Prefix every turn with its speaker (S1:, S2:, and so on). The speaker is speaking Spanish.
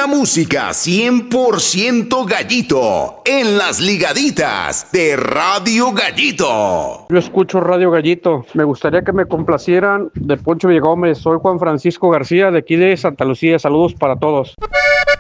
S1: Pura música 100% Gallito en las ligaditas de Radio Gallito.
S2: Yo escucho Radio Gallito. Me gustaría que me complacieran de Poncho Villagómez. Soy Juan Francisco García de aquí de Santa Lucía. Saludos para todos.